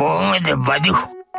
කොහොමද බදු?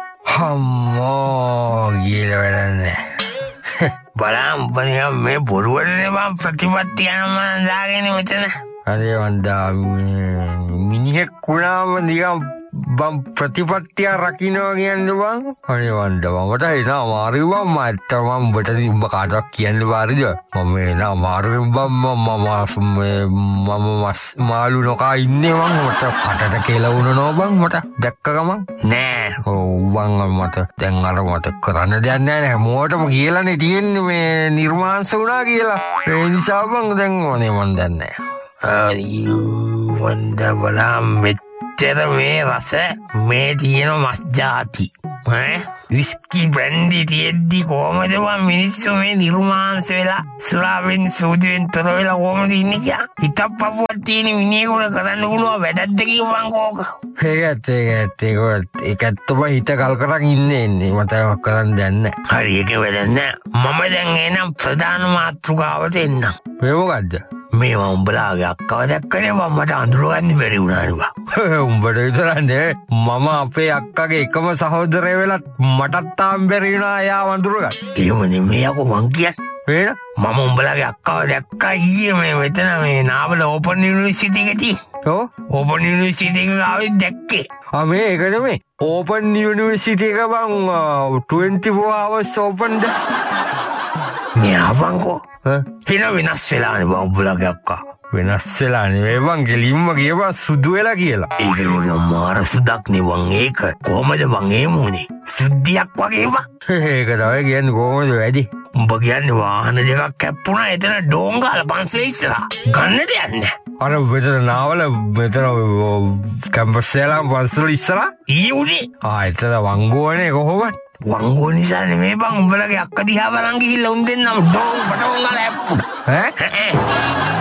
අම්මෝ ගියල වැඩන්නේ. බලම් බනියම් මේ බොරුවටනේ මම ප්‍රතිපත්ති යනම දාගෙන මෙතන. අනේ වන්දා මිනිහෙක් වුණාම නිකම් බම් ප්‍රතිපත්තිය රකින්නවා කියන්නේ බං. අනේ වන්දා මට එනවා අමාරුයි බං. මම උඹට උඹ කාටවත් කියන්න බාරිද? මම එනවා අමාරුයි බං. මම මාළු නොකා ඉන්නේ බං. මට කටට කෙලවුණා බං. මට දැක්ක ගමන් නෑ. ඔව් බං මට දැන් අර මට කරන්න දෙයක් නෑ. හැමෝටම කියලානේ තියෙන්නේ මේ නිර්මාංශ වුණා කියලා. ඒ නිසා බං දැන් ඕනේ මන් දන්නේ නෑ. අයියෝ වන්දා බලම් මෙච්චර මේ රස මේ තියෙන මස් ජාති විස්කි බ්‍රැන්ඩි තියෙද්දි කොහමද මිනිස්සු මේ නිර්මාංශ වෙලා සුරාවෙන් සූදුවෙන් තොර වෙලා කොහමද ඉන්නේ කියලා හිතක් පපුවක් තියෙන මිනිහෙකුට කරන්න පුළුවන් වැඩක්ද කියපන් කෝක. ඒකත් තමයි හිත කල් කරන් ඉන්නේ මට කරන්න දෙයක් නෑ. හරි ඒක වැඩක් නෑ. මම දැන් එනම් ප්‍රධාන මාතෘකාවට එන්නම්. ඒ මොකද්ද? මේ උඹලාගේ අක්කව දැක්කනේ මට අඳුරගන්න බැරි වුණානේ. උඹට විතරන්නේ මම අපේ අක්කගේ එකම සහෝදරය වෙලත් මටත් තාම බැරි වුණා එයාව අඳුරගන්න. එහෙම නෙමෙයි අකෝ මං කියන්නේ. වේන මම උඹලාගේ අක්කව දැක්කා ඊයේ මේ මෙතන මේ නාවල ඕපන් යුනිවර්සිටි එකේ තියෙන. ඔව් ඕපන් යුනිවර්සිටි එක ආවෙත් දැක්කේ. මේ ඒක නෙමෙයි. ඕපන් යුනිවර්සිටි එක බං 24 hours openද? මේ ආවංකෝ හින වෙනස් වෙලානේ බං උඹලාගේ අක්කා. වෙනස් වෙලා නෙවෙයි බං ගෙලින්ම කියපන් සුදු වෙලා කියලා. ඒක නේ මාර සුදක් නේ බං ඒක. කොහමද බං ඒ මොනේ? සුද්ධියක් වගේ බං. ඒක තමයි කියන්නේ කොහමද වැඩි? උඹ කියන්නේ වාහන දෙකක් කැප්පුණා එතන ඩෝංගාල පන්සල ඉස්සරහා. ගන්න දෙයක් නැහැ. අර මෙතන නාවල මෙතන කැම්පස් එකේ පන්සල ඉස්සරහා ඊ උදේ. එතන වංගුවනේ කොහොමද? වංගුව නිසා නෙමෙයි බං උඹලගේ අක්ක දිහා බලන් ගිහිල්ලා උන් දෙන්නම ඩෝං පටෝං ගාලා ඇප්පුණා.